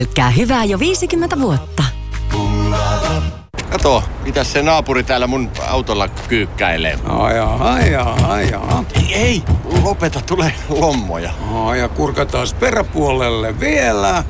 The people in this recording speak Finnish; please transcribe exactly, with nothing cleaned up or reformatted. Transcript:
Pelkkää hyvää jo viisikymmentä vuotta. Kato, mitäs se naapuri täällä mun autolla kyykkäilee. Ai ai ai ai. Ei, ei, lopeta, tulee lommoja. Ai ja kurkataan peräpuolelle vielä.